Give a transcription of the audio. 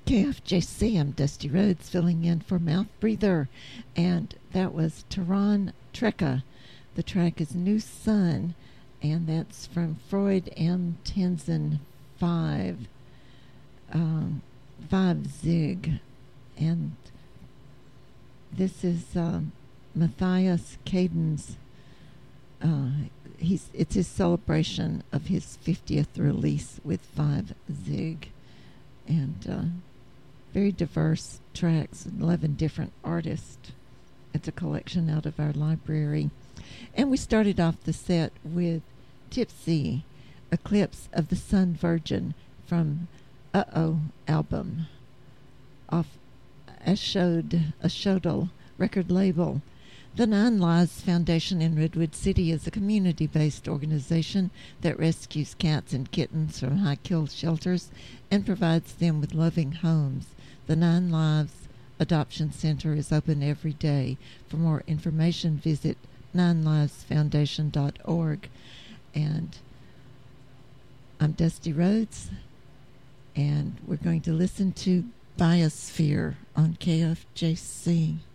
KFJC, I'm Dusty Rhodes filling in for Mouth Breather, and that was Tehran Trekka. The track is New Sun, and that's from Freud M. Tenzin 5 Zig, and this is Matthias Caden's. It's his celebration of his 50th release with 5 Zig, and very diverse tracks, 11 different artists. It's a collection out of our library. And we started off the set with Tipsy, Eclipse of the Sun Virgin from Uh-Oh album off Ashodel record label. The Nine Lives Foundation in Redwood City is a community-based organization that rescues cats and kittens from high-kill shelters and provides them with loving homes. The Nine Lives Adoption Center is open every day. For more information, visit ninelivesfoundation.org. And I'm Dusty Rhodes, and we're going to listen to Biosphere on KFJC.